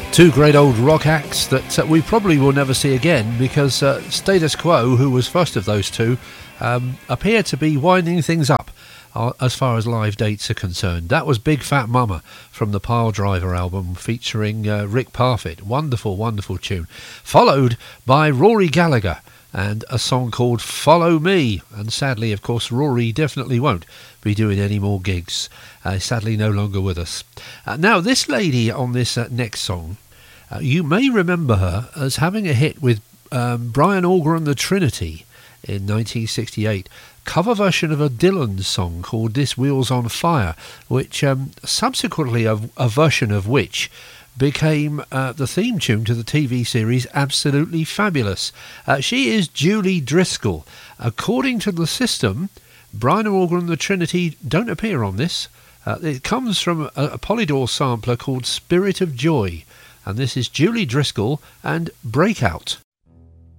Two great old rock acts that we probably will never see again because Status Quo, who was first of those two, appear to be winding things up as far as live dates are concerned. That was Big Fat Mama from the Pile Driver album featuring Rick Parfitt. Wonderful, wonderful tune. Followed by Rory Gallagher and a song called Follow Me. And sadly, of course, Rory definitely won't be doing any more gigs. Sadly, no longer with us. Now, this lady on this next song, you may remember her as having a hit with Brian Auger and the Trinity in 1968. Cover version of a Dylan song called This Wheel's on Fire, which subsequently a version of which became the theme tune to the TV series Absolutely Fabulous. She is Julie Driscoll. According to the system, Brian Auger and the Trinity don't appear on this. It comes from a Polydor sampler called Spirit of Joy, and this is Julie Driscoll and Breakout.